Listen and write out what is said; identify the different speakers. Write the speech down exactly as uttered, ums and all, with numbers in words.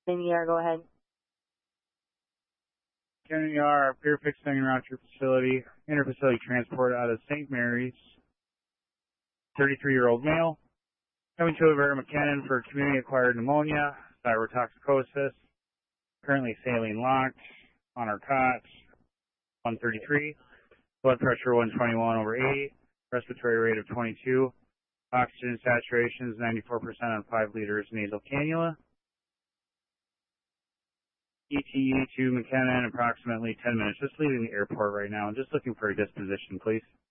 Speaker 1: Then you are, go ahead.
Speaker 2: Kennedy R, peer fixing around your facility, inter-facility transport out of Saint Mary's, thirty-three-year-old male, coming to Vera McKinnon for community-acquired pneumonia, thyrotoxicosis, currently saline locked, on our cot, one thirty-three, blood pressure one twenty-one over eighty, respiratory rate of twenty-two, oxygen saturation is ninety-four percent on five liters nasal cannula. E T E to McKinnon, approximately ten minutes, just leaving the airport right now. Just looking for a disposition, please.